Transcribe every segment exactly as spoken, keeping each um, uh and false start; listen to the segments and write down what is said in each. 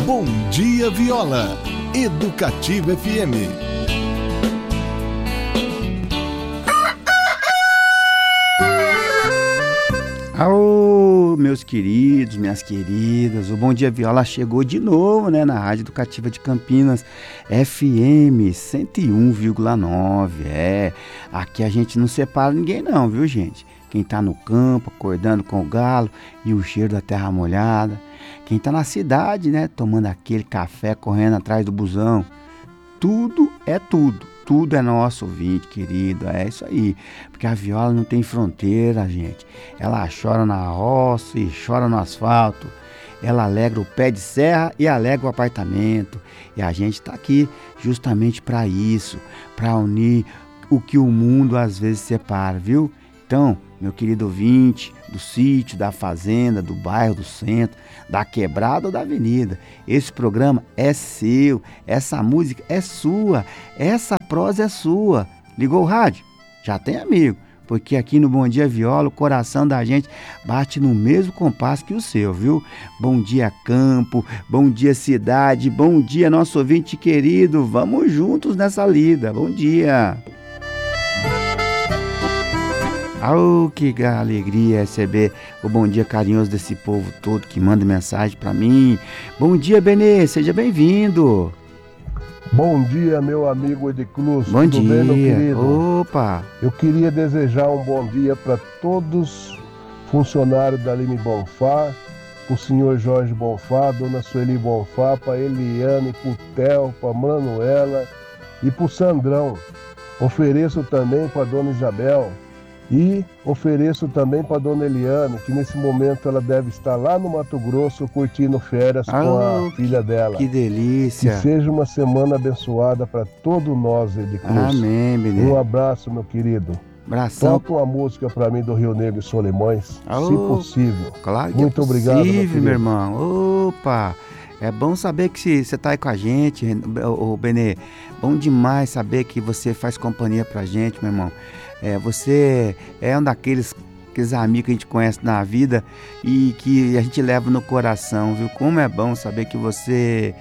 Bom Dia Viola, Educativa F M. Alô, meus queridos, minhas queridas, o Bom Dia Viola chegou de novo, né, na Rádio Educativa de Campinas, F M cento e um vírgula nove, é, aqui a gente não separa ninguém não, viu, gente? Quem tá no campo, acordando com o galo e o cheiro da terra molhada, quem tá na cidade, né, tomando aquele café, correndo atrás do busão, tudo é tudo. Tudo é nosso, ouvinte querido, é isso aí, porque a viola não tem fronteira, gente. Ela chora na roça e chora no asfalto, ela alegra o pé de serra e alegra o apartamento. E a gente está aqui justamente para isso, para unir o que o mundo às vezes separa, viu? Então, meu querido ouvinte, do sítio, da fazenda, do bairro, do centro, da quebrada ou da avenida, esse programa é seu, essa música é sua, essa prosa é sua. Ligou o rádio? Já tem amigo, porque aqui no Bom Dia Viola o coração da gente bate no mesmo compasso que o seu, viu? Bom dia campo, bom dia cidade, bom dia nosso ouvinte querido, vamos juntos nessa lida, bom dia! Oh, que alegria receber o bom dia carinhoso desse povo todo que manda mensagem para mim. Bom dia, Benê, seja bem-vindo. Bom dia, meu amigo Ediclus. Bom Tudo dia. bem, meu querido? Opa. Eu queria desejar um bom dia para todos funcionários da Aline Bonfá, para o senhor Jorge Bonfá, dona Sueli Bonfá, para Eliane, para o Theo, para Manuela e para o Sandrão. Ofereço também para dona Isabel. E ofereço também para dona Eliane, que nesse momento ela deve estar lá no Mato Grosso curtindo férias oh, com a filha dela. Que delícia! Que seja uma semana abençoada para todos nós, Ediclus. Amém, Benê. Um abraço, meu querido. Abração. Toca uma música para mim do Rio Negro e Solimões, oh, se possível. Claro que Muito é possível, obrigado, meu, meu irmão. Opa! É bom saber que você está aí com a gente, o Benê. Bom demais saber que você faz companhia pra gente, meu irmão. É, você é um daqueles aqueles amigos que a gente conhece na vida e que a gente leva no coração, viu? Como é bom saber que você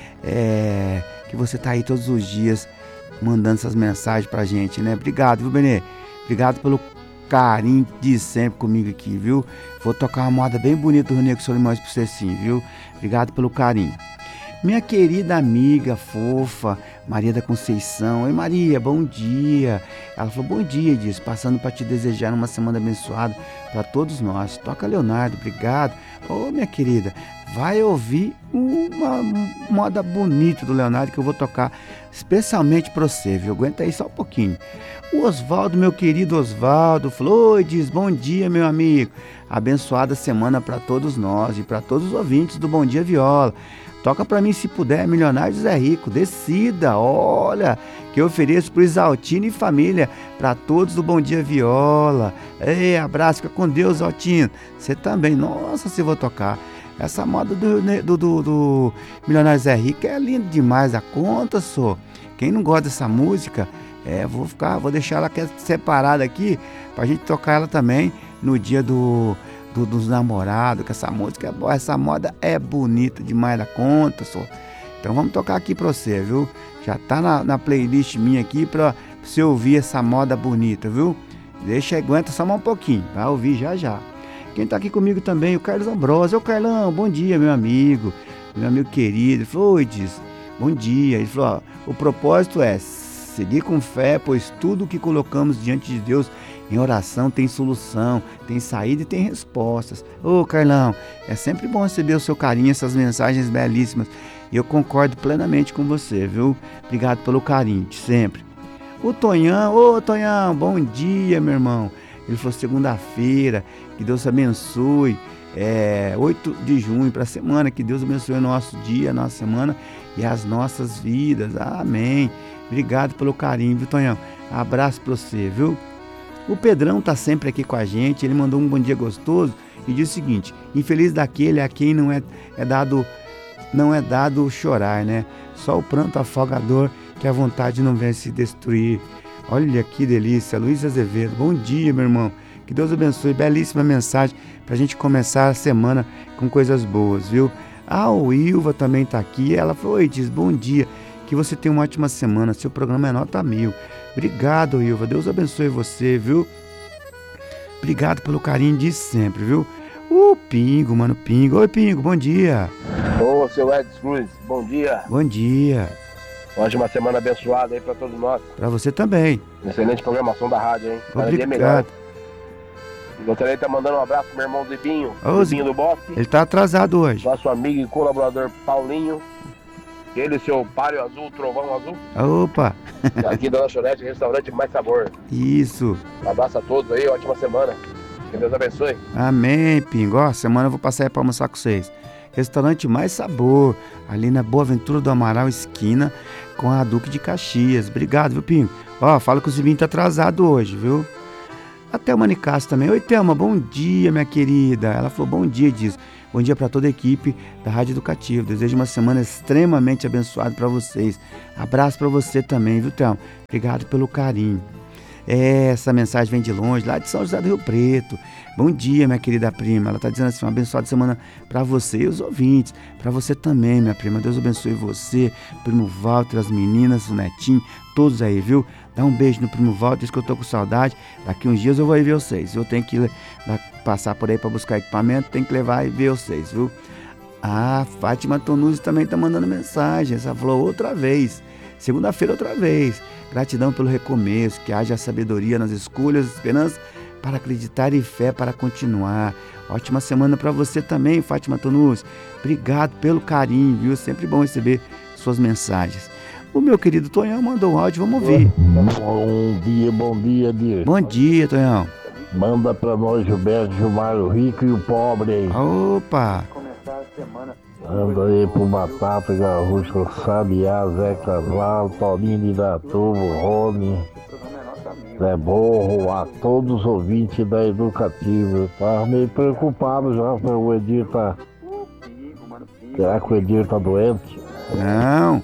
é, que você tá aí todos os dias mandando essas mensagens pra gente, né? Obrigado, viu, Benê? Obrigado pelo carinho de sempre comigo aqui, viu? Vou tocar uma moda bem bonita do Rio Negro Solimões pra você sim, viu? Obrigado pelo carinho. Minha querida amiga fofa, Maria da Conceição. Oi, Maria, bom dia. Ela falou, bom dia, diz, passando para te desejar uma semana abençoada para todos nós. Toca, Leonardo, obrigado. Ô, minha querida, vai ouvir uma moda bonita do Leonardo que eu vou tocar especialmente para você, viu? Aguenta aí só um pouquinho. O Osvaldo, meu querido Osvaldo, falou, oi, diz, bom dia, meu amigo. Abençoada semana para todos nós e para todos os ouvintes do Bom Dia Viola. Toca pra mim, se puder, Milionário José Rico, decida, olha, que eu ofereço pro Isaltino e família, pra todos do Bom Dia Viola. Ei, abraço, fica com Deus, Isaltino. Você também, nossa, se vou tocar. Essa moda do, do, do, do Milionário José Rico é linda demais, a conta, só. Quem não gosta dessa música, é, vou ficar, vou deixar ela separada aqui, pra gente tocar ela também no dia do... Do, dos namorados, que essa música é boa, essa moda é bonita demais da conta, só. Então vamos tocar aqui pra você, viu? Já tá na, na playlist minha aqui pra você ouvir essa moda bonita, viu? Deixa, aguenta só mais um pouquinho, vai ouvir já já. Quem tá aqui comigo também, o Carlos Ambrosio. Ô Carlão, bom dia, meu amigo, meu amigo querido. Ele falou, oi, diz, bom dia. Ele falou, ó, o propósito é seguir com fé, pois tudo que colocamos diante de Deus em oração tem solução, tem saída e tem respostas. Ô Carlão, é sempre bom receber o seu carinho, essas mensagens belíssimas. E eu concordo plenamente com você, viu? Obrigado pelo carinho, de sempre. O Tonhão, ô Tonhão, bom dia, meu irmão. Ele falou segunda-feira, que Deus te abençoe. É, oito de junho para a semana, que Deus abençoe o nosso dia, a nossa semana e as nossas vidas. Amém. Obrigado pelo carinho, viu, Tonhão? Abraço para você, viu? O Pedrão tá sempre aqui com a gente, ele mandou um bom dia gostoso e diz o seguinte, infeliz daquele a quem não é, é dado, não é dado chorar, né? Só o pranto afogador que a vontade não vem se destruir. Olha que delícia, Luiz Azevedo, bom dia, meu irmão. Que Deus abençoe, belíssima mensagem pra gente começar a semana com coisas boas, viu? A Wilva também está aqui. Ela falou: oi, diz, bom dia. Que você tenha uma ótima semana. Seu programa é nota mil. Obrigado, Wilva. Deus abençoe você, viu? Obrigado pelo carinho de sempre, viu? O Pingo, mano, Pingo. Oi, Pingo, bom dia. Ô, seu Edson Cruz, bom dia. Bom dia. Ótima semana abençoada aí pra todos nós. Pra você também. Excelente programação da rádio, hein? Cada dia melhor. Obrigado. Gostaria de estar mandando um abraço pro meu irmão Zibinho, Ô, Zibinho do Bosque. Ele tá atrasado hoje. Nosso amigo e colaborador Paulinho. Ele, seu Páreo Azul, Trovão Azul. Opa. Aqui da Lanchonete, restaurante Mais Sabor. Isso. Um abraço a todos aí, ótima semana. Que Deus abençoe. Amém, Pingo. Ó, semana eu vou passar aí pra almoçar com vocês. Restaurante Mais Sabor, ali na Boa Ventura do Amaral, esquina com a Duque de Caxias. Obrigado, viu, Pingo? Ó, fala que o Zibinho tá atrasado hoje, viu? Até o Manicastro também. Oi, Thelma, bom dia, minha querida. Ela falou bom dia, diz. Bom dia para toda a equipe da Rádio Educativa. Desejo uma semana extremamente abençoada para vocês. Abraço para você também, viu, Thelma? Obrigado pelo carinho. Essa mensagem vem de longe, lá de São José do Rio Preto. Bom dia, minha querida prima. Ela está dizendo assim: uma abençoada semana para você e os ouvintes. Para você também, minha prima. Deus abençoe você, primo Walter, as meninas, o netinho, todos aí, viu? Dá um beijo no primo Walter, diz que eu tô com saudade. Daqui uns dias eu vou aí ver vocês. Eu tenho que passar por aí para buscar equipamento, tem que levar e ver vocês, viu? Ah, Fátima Tonuzzi também tá mandando mensagem. Ela falou outra vez. Segunda-feira outra vez. Gratidão pelo recomeço, que haja sabedoria nas escolhas, esperança para acreditar e fé para continuar. Ótima semana para você também, Fátima Tonuzzi. Obrigado pelo carinho, viu? Sempre bom receber suas mensagens. O meu querido Tonhão mandou um áudio, vamos ouvir. Bom dia, bom dia, Dir. Bom dia, Tonhão. Manda pra nós Gilberto, Gilmar, o rico e o pobre aí. Opa! Anda aí pro Batata, Garrucho, Sabiá, Zé Cavalo, Toninho de Datubo, Rony, Zé Borro, a todos os ouvintes da Educativa. Eu tava meio preocupado já, o Edir tá... Será que o Edir tá doente? Não,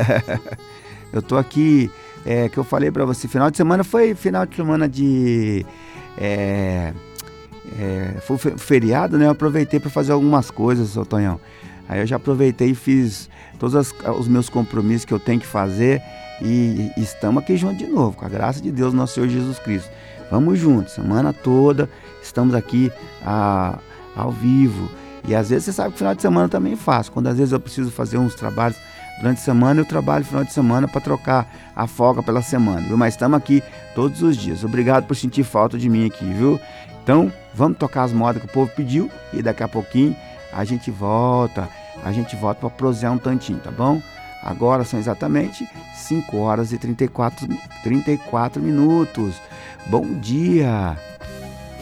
eu tô aqui, é, que eu falei pra você, final de semana foi final de semana de, é, é, foi feriado, né, eu aproveitei pra fazer algumas coisas, seu Tonhão. Aí eu já aproveitei e fiz todos as, os meus compromissos que eu tenho que fazer e, e estamos aqui juntos de novo, com a graça de Deus, nosso Senhor Jesus Cristo. Vamos juntos, semana toda, estamos aqui a, ao vivo. E às vezes você sabe que no final de semana eu também faço. Quando às vezes eu preciso fazer uns trabalhos durante a semana, eu trabalho no final de semana para trocar a folga pela semana, viu? Mas estamos aqui todos os dias. Obrigado por sentir falta de mim aqui, viu? Então, vamos tocar as modas que o povo pediu e daqui a pouquinho a gente volta. A gente volta para prosear um tantinho, tá bom? Agora são exatamente cinco horas e trinta e quatro minutos. Bom dia!